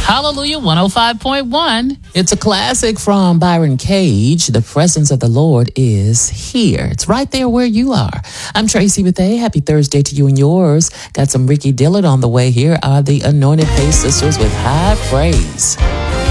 Hallelujah 105.1. It's a classic from Byron Cage. The presence of the Lord is here. It's right there where you are. I'm Tracy Bethea. Happy Thursday to you and yours. Got some Ricky Dillard on the way. Here are the Anointed Faith Sisters with High Praise.